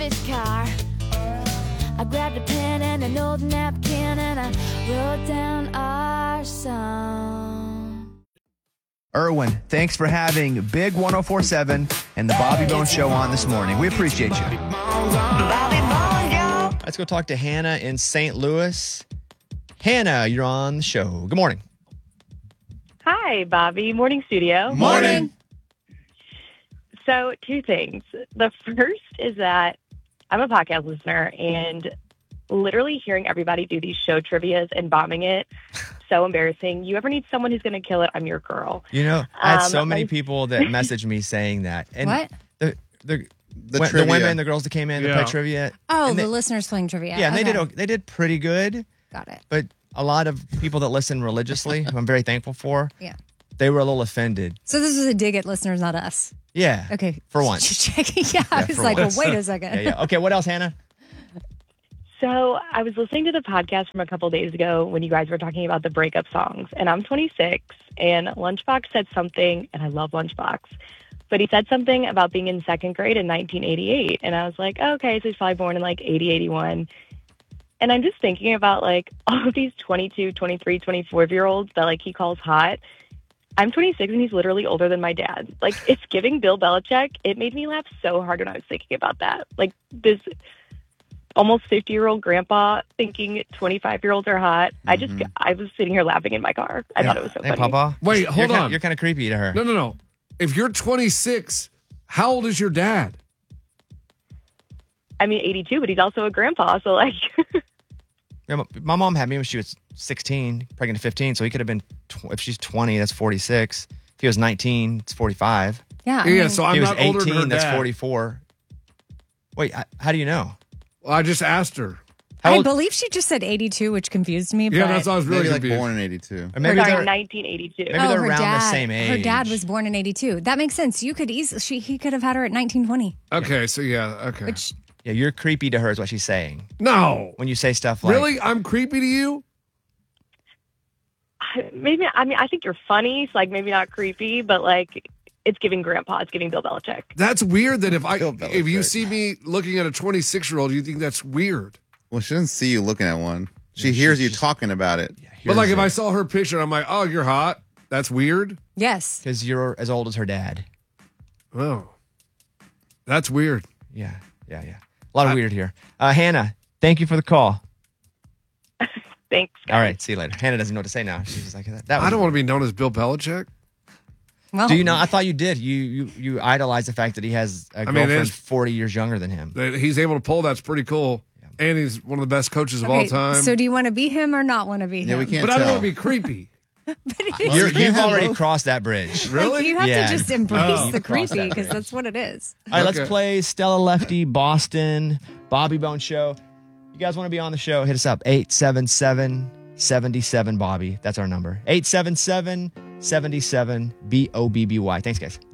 office car. I grabbed a pen and an old napkin and I wrote down our song. Erwin, thanks for having Big 104.7 and the Bobby Bones Show on this morning. We appreciate you. Let's go talk to Hannah in St. Louis. Hannah, you're on the show. Good morning. Hi, Bobby. Morning, studio. Morning. So, two things. The first is that I'm a podcast listener, and literally hearing everybody do these show trivias and bombing it, so embarrassing. You ever need someone who's going to kill it, I'm your girl. You know, I had so many people that messaged me saying that. And what? The women, the girls that came in to play trivia. Oh, the listeners playing trivia. Yeah, and they did pretty good. Got it. But a lot of people that listen religiously, who I'm very thankful for, they were a little offended. So this was a dig at listeners, not us. Yeah. Okay. For once. Just checking. Yeah, I was like, well, wait a second. Yeah. Okay, what else, Hannah? So I was listening to the podcast from a couple days ago when you guys were talking about the breakup songs, and I'm 26, and Lunchbox said something, and I love Lunchbox, but he said something about being in second grade in 1988, and I was like, okay, so he's probably born in like 80, 81. And I'm just thinking about like all of these 22, 23, 24-year-olds that like he calls hot. I'm 26 and he's literally older than my dad. Like, it's giving Bill Belichick. It made me laugh so hard when I was thinking about that. Like, this almost 50-year-old grandpa thinking 25-year-olds are hot. I was sitting here laughing in my car. I thought it was so funny. Papa. Wait, hold on. You're kind of creepy to her. No. If you're 26, how old is your dad? I mean, 82, but he's also a grandpa. So, like... My mom had me when she was 16, pregnant at 15. So he could have been, if she's 20, that's 46. If he was 19, it's 45. Yeah. So I'm not older than her If he was 18, that's dad. 44. Wait, how do you know? Well, I just asked her. I believe she just said 82, which confused me. Yeah, but... that's why I was really Maybe like confused. born in 82. Or maybe Sorry, they're 1982. maybe they're her around dad, the same age. Her dad was born in 82. That makes sense. You could he could have had her at 1920. Okay, so okay. Which Yeah, you're creepy to her is what she's saying. No. When you say stuff like... Really? I'm creepy to you? Maybe, I mean, I think you're funny, so like maybe not creepy, but like it's giving grandpa, it's giving Bill Belichick. That's weird that if Bill Belichick. if you see me looking at a 26-year-old, you think that's weird. Well, she doesn't see you looking at one. She hears you talking about it. But like if I saw her picture, I'm like, oh, you're hot. That's weird. yes. Because you're as old as her dad. Oh, that's weird. Yeah. A lot of weird here. Hannah, thank you for the call. Thanks, guys. All right, see you later. Hannah doesn't know what to say now. She's just like, that was... I don't want to be known as Bill Belichick. Well, Do you know? I thought you did. You idolize the fact that he has a girlfriend it's- 40 years younger than him. That he's able to pull, that's pretty cool. And he's one of the best coaches of all okay, time. so do you want to be him or not want to be him? Yeah, we can't but I tell. don't want to be creepy. You've already crossed that bridge. Like, Really? you have Yeah. to just embrace Oh. the Cross creepy that because bridge. that's what it is. All right, let's Okay. play Stella Lefty, Boston, Bobby Bones Show. You guys want to be on the show? Hit us up, 877-77-BOBBY. That's our number, 877-77-BOBBY. Thanks, guys.